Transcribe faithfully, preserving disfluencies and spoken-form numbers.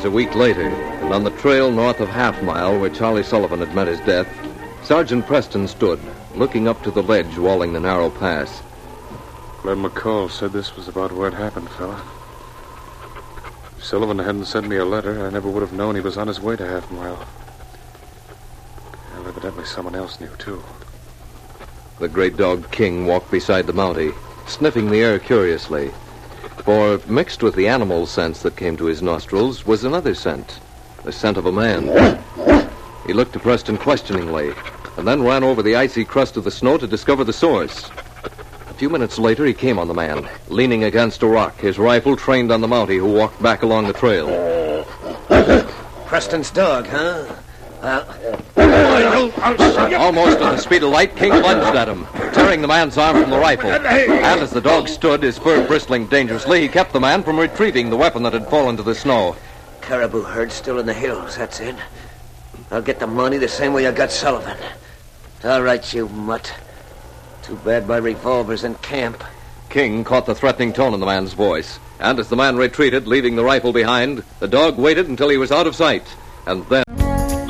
was a week later, and on the trail north of Half Mile, where Charlie Sullivan had met his death, Sergeant Preston stood, looking up to the ledge walling the narrow pass. Lem McCall said this was about where it happened, fella. If Sullivan hadn't sent me a letter, I never would have known he was on his way to Half Mile. Well, evidently someone else knew, too. The great dog King walked beside the Mountie, sniffing the air curiously. For mixed with the animal scents that came to his nostrils was another scent, the scent of a man. He looked to Preston questioningly, and then ran over the icy crust of the snow to discover the source. A few minutes later, he came on the man, leaning against a rock, his rifle trained on the Mountie, who walked back along the trail. Preston's dog, huh? Well... Almost at the speed of light, King lunged at him, tearing the man's arm from the rifle. And as the dog stood, his fur bristling dangerously, he kept the man from retrieving the weapon that had fallen to the snow. Caribou herd still in the hills, that's it. I'll get the money the same way I got Sullivan. All right, you mutt. Too bad my revolver's in camp. King caught the threatening tone in the man's voice, and as the man retreated, leaving the rifle behind, the dog waited until he was out of sight, and then...